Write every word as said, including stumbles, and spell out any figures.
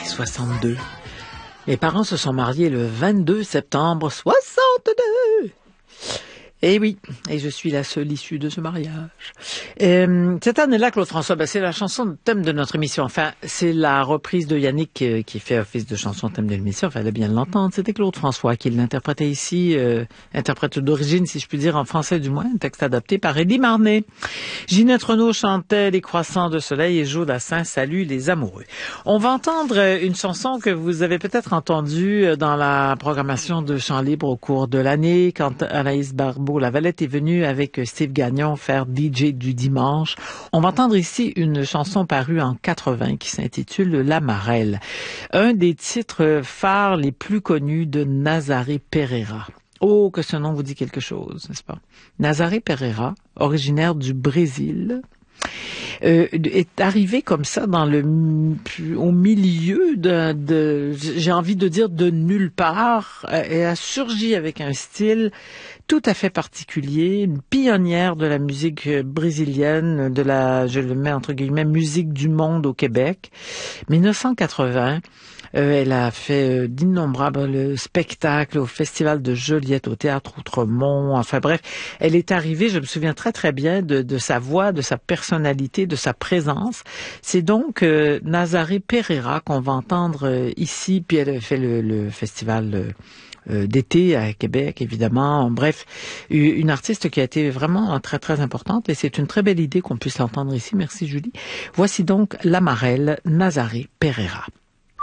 soixante-deux. Mes parents se sont mariés le vingt-deux septembre soixante-deux. Et oui, et je suis la seule issue de ce mariage. Euh, cette année-là, Claude François, ben, c'est la chanson de thème de notre émission. Enfin, c'est la reprise de Yannick euh, qui fait office de chanson thème de l'émission. Il fallait bien l'entendre. C'était Claude François qui l'interprétait ici, euh, interprète d'origine, si je puis dire, en français du moins, un texte adapté par Eddie Marnet. Ginette Renaud chantait Les croissants de soleil et Joe Dassin salue les amoureux. On va entendre une chanson que vous avez peut-être entendue dans la programmation de Chants libres au cours de l'année, quand Anaïs Barbeau Lavalette est venue avec Steve Gagnon faire D J du dimanche. On va entendre ici une chanson parue en quatre-vingts qui s'intitule La Marelle, un des titres phares les plus connus de Nazaré Pereira. Oh, que ce nom vous dit quelque chose, n'est-ce pas? Nazaré Pereira, originaire du Brésil, Euh, est arrivé comme ça dans le au milieu de, de j'ai envie de dire de nulle part, et a surgi avec un style tout à fait particulier, une pionnière de la musique brésilienne, de la, je le mets entre guillemets, musique du monde au Québec. dix-neuf cent quatre-vingts, Euh, elle a fait euh, d'innombrables spectacles au Festival de Joliette, au Théâtre Outremont. Enfin bref, elle est arrivée, je me souviens très très bien de, de sa voix, de sa personnalité, de sa présence. C'est donc euh, Nazaré Pereira qu'on va entendre euh, ici, puis elle a fait le, le festival euh, Euh, d'été à Québec, évidemment. Bref, une artiste qui a été vraiment très, très importante et c'est une très belle idée qu'on puisse l'entendre ici. Merci, Julie. Voici donc La Marelle, Nazaré Pereira.